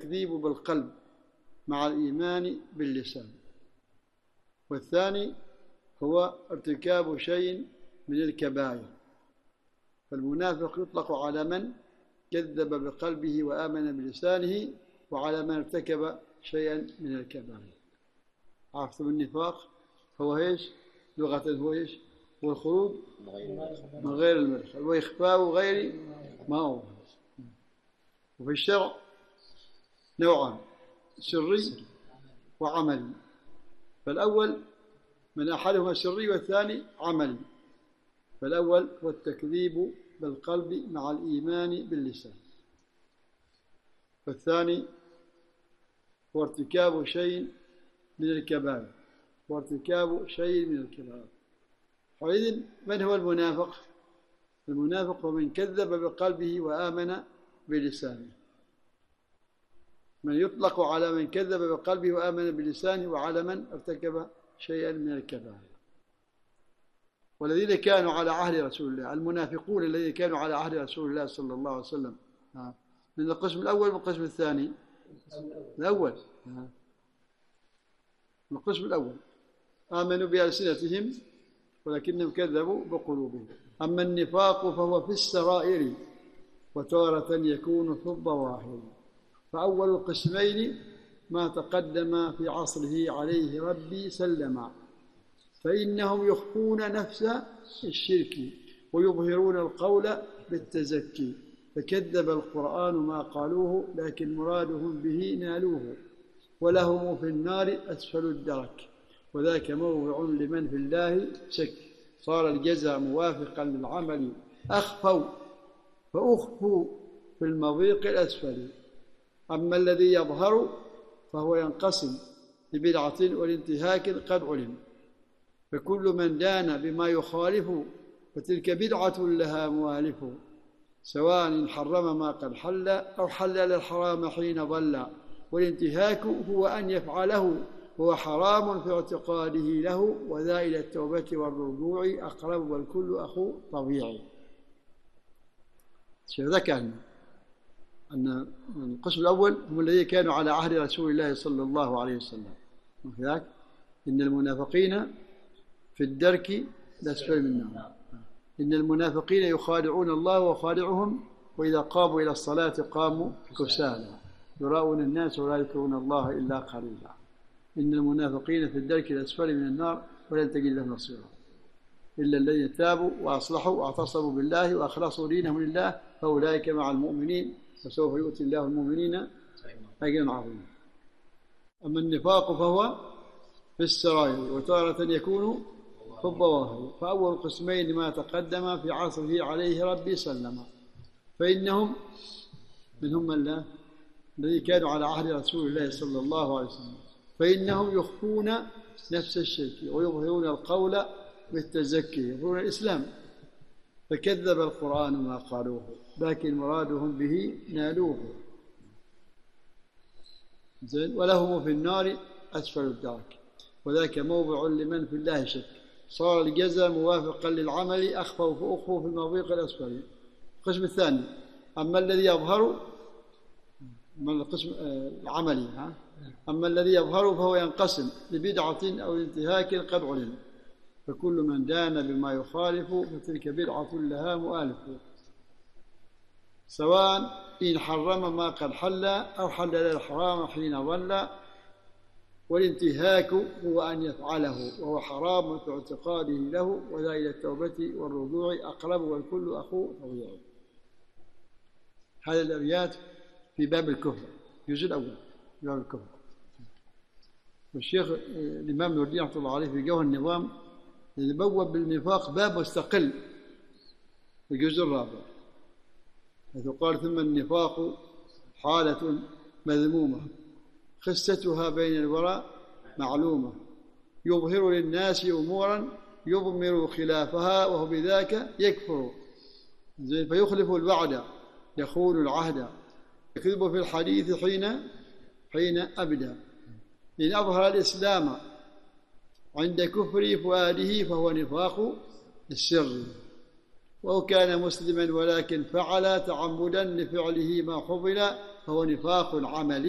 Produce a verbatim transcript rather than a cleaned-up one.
التكذيب بالقلب مع الإيمان باللسان. والثاني هو ارتكاب شيء من الكبائر. فالمنافق يطلق على من كذب بقلبه وآمن بلسانه، وعلى من ارتكب شيئا من الكبائر. عرفتم النفاق هو ايش؟ لغة هو ايش؟ هو الخروج من غير المدخل وإخفاء غير ما هو. وفي الشرع نوعان: سري وعملي. فالأول من أحدهما سري والثاني عملي. فالأول هو التكذيب بالقلب مع الإيمان باللسان، والثاني هو ارتكاب شيء من الكبائر وارتكاب شيء من الكبائر. حينئذ من هو المنافق؟ المنافق هو من كذب بقلبه وآمن بلسانه. من يطلق على من كذب بقلبه وآمن بلسانه، وعلى من ارتكب شيئا من الكبائر. والذين كانوا على عهد رسول الله، المنافقون الذين كانوا على عهد رسول الله صلى الله عليه وسلم، من القسم الأول والقسم الثاني. الأول من القسم الأول آمنوا بألسنتهم ولكنهم كذبوا بقلوبهم. أما النفاق فهو في السرائر، وتارة يكون في الظواهر. فأول القسمين ما تقدم في عصره عليه ربي سلم، فإنهم يخفون نفس الشرك ويظهرون القول بالتزكي، فكذب القرآن ما قالوه لكن مرادهم به نالوه، ولهم في النار أسفل الدرك، وذاك موضع لمن في الله شك. صار الجزاء موافقا للعمل أخفوا فأخفوا في المضيق الأسفل. أما الذي يظهر فهو ينقسم لبدعة والانتهاك قد علم، فكل من دان بما يخالف فتلك بدعة لها موالف، سواء حرم ما قد حل أو حلل الحرام حين ضل. والانتهاك هو أن يفعله هو حرام في اعتقاده له، وذا إلى التوبة والرجوع أقرب والكل أخو طبيعي. ذكرنا أن القسم الأول هم الذين كانوا على عهد رسول الله صلى الله عليه وسلم، وذاك إن المنافقين في الدرك الأسفل من النار. إن المنافقين يخادعون الله وخادعهم، وإذا قاموا إلى الصلاة قاموا كسالى يراؤون الناس ولا يذكرون الله إلا قليلا. إن المنافقين في الدرك الأسفل من النار ولن تجد لهم نصيرا إلا الذين تابوا وأصلحوا واعتصموا بالله وأخلصوا دينهم لله فأولئك مع المؤمنين وسوف يؤتي الله المؤمنين أجرا عظيما. أما النفاق فهو في السرائر، وتارة يكون في الظواهر. فأول قسمين ما تقدم في عصره عليه ربي سلم، فإنهم من هم الله الذين كانوا على عهد رسول الله صلى الله عليه وسلم، فإنهم يخفون نفس الشرك ويظهرون القول بالتزكي، يظهرون الإسلام، فكذب القرآن ما قالوه لكن مرادهم به نالوه. زين. ولهم في النار أسفل الدرك، وذاك موضع لمن في الله شك. صار الجزاء موافقا للعمل أخفوا فأخفوا في المضيق الأسفل. القسم الثاني أما الذي يظهر من القسم العملي ها أما الذي يظهر فهو ينقسم لبدعة أو انتهاك قد علم، فكل من دان بما يخالف فتلك بدعة لها مؤالف، سواء إن حرم ما قد حل أو حلل الحرام حين ضل. والانتهاك هو أن يفعله وهو حرام في اعتقاده له، وذا إلى التوبة والرجوع أقرب والكل أخو طبيعي. هذه الأبيات في باب الكفر، الجزء الأول في باب الكفر. والشيخ الإمام نور الدين رحمه الله عليه في جوهر النظام يبوب بالنفاق باب مستقل في الجزء الرابع، حيث قال ثم النفاق حالة مذمومة خستها بين الورى معلومة، يظهر للناس أمورا يضمر خلافها وهو بذاك يكفر، فيخلف الوعد يخون العهد، يكذب في الحديث حين حين أبدى. إن أظهر الإسلام عند كفر فؤاده فهو نفاق السر، وهو كان مسلما ولكن فعل تعمدا لفعله ما حضل فهو نفاق عملي.